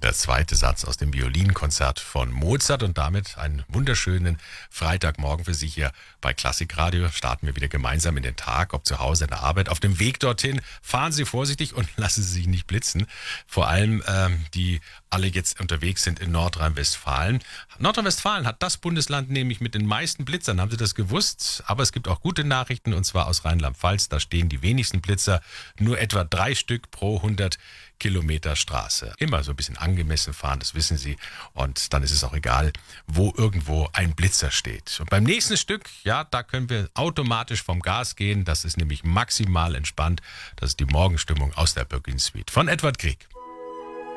der zweite Satz aus dem Violinkonzert von Mozart und damit einen wunderschönen Freitagmorgen für Sie hier bei Klassikradio. Starten wir wieder gemeinsam in den Tag, ob zu Hause, in der Arbeit. Auf dem Weg dorthin fahren Sie vorsichtig und lassen Sie sich nicht blitzen. Vor allem die alle jetzt unterwegs sind in Nordrhein-Westfalen. Nordrhein-Westfalen hat das Bundesland nämlich mit den meisten Blitzern. Haben Sie das gewusst? Aber es gibt auch gute Nachrichten und zwar aus Rheinland-Pfalz. Da stehen die wenigsten Blitzer, nur etwa 3 Stück pro 100 Kilometer Straße. Immer so ein bisschen angemessen fahren, das wissen Sie. Und dann ist es auch egal, wo irgendwo ein Blitzer steht. Und beim nächsten Stück, ja, da können wir automatisch vom Gas gehen. Das ist nämlich maximal entspannt. Das ist die Morgenstimmung aus der Böcklin Suite von Edward Grieg.